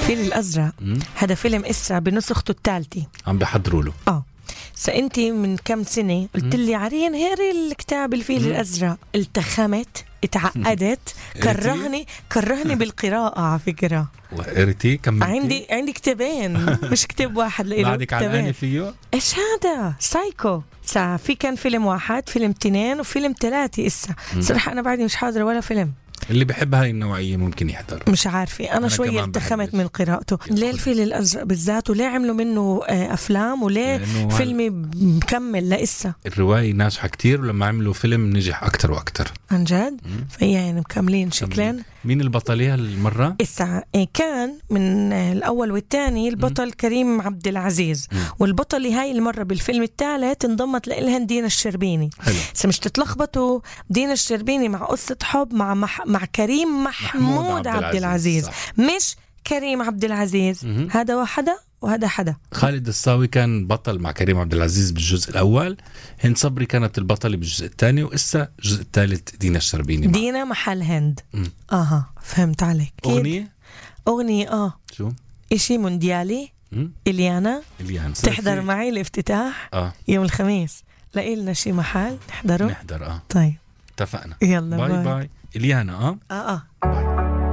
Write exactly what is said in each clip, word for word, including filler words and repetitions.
الفيل الأزرق هذا فيلم إسا بنسخته الثالثة عم بحضروا له. اه سأنتي من كم سنة قلت لي عرين هيري الكتاب الفيل مم. الأزرق، التخمت، اتعقدت، كرهني كرهني بالقراءة على فكرة. وقرتي كم عندي عندي كتابين مش كتاب واحد لإله. بعدك علقانة فيه؟ ايش هذا سايكو ساعة في كان فيلم واحد، فيلم اثنين، وفيلم ثلاثة. إسا صراحة أنا بعدي مش حاضرة ولا فيلم. اللي بحب هاي النوعية ممكن يحضر. مش عارفة أنا, أنا شوية ارتخمت من قراءته. ليه الفيل الأزرق بالذات، وليه عملوا منه أفلام، وليه فيلم مكمل لإسا؟ الرواية ناجحة كتير، ولما عملوا فيلم نجح أكتر وأكتر عن جد. فيعني مكملين شكلين. مين البطلية المرة؟ إسا كان من الأول والثاني البطل م. كريم عبد العزيز، م. والبطلة هاي المرة بالفيلم الثالث انضمت لإلهن دينا الشربيني. حلو. مش تتلخبطوا، دينا الشربيني مع قصة حب مع مح... مع كريم محمود, محمود عبد, عبد العزيز, العزيز. مش كريم عبد العزيز. م. هذا وحدا وهذا حدا. خالد الصاوي كان بطل مع كريم عبد العزيز بالجزء الأول، هند صبري كانت البطلة بالجزء الثاني، وإسا الجزء الثالث دينا الشربيني. دينا محل هند. م. آها فهمت عليك. أغنية أغنية آه شو إشي مونديالي. م. إليانا إليانا تحضر معي الافتتاح آه. يوم الخميس. لقيلنا شي محل نحضره. نحضر آه طيب اتفقنا. يلا باي باي, باي. إليانا آه آه آه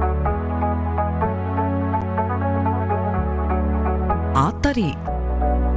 عالطريق.